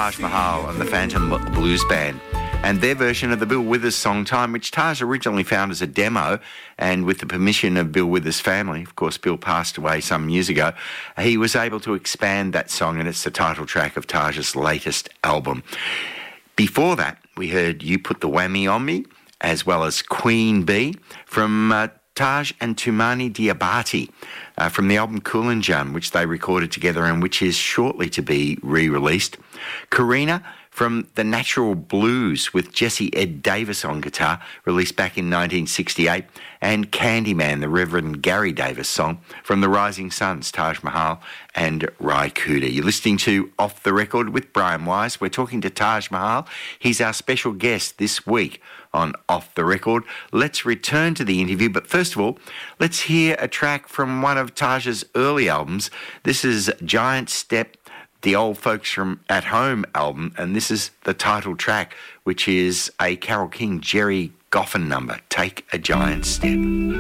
Taj Mahal and the Phantom Blues Band and their version of the Bill Withers song Time, which Taj originally found as a demo, and with the permission of Bill Withers' family, of course Bill passed away some years ago, he was able to expand that song, and it's the title track of Taj's latest album. Before that, we heard You Put the Whammy on Me, as well as Queen Bee from Taj and Tumani Diabati from the album Coolanjum, which they recorded together and which is shortly to be re-released. Karina from The Natural Blues with Jesse Ed Davis on guitar, released back in 1968. And Candyman, the Reverend Gary Davis song from The Rising Suns, Taj Mahal and Ry Cooder. You're listening to Off the Record with Brian Wise. We're talking to Taj Mahal. He's our special guest this week on Off the Record. Let's return to the interview, but first of all, let's hear a track from one of Taj's early albums. This is Giant Step, the Old Folks from At Home album, and this is the title track, which is a Carole King, Jerry Goffin number, Take a Giant Step.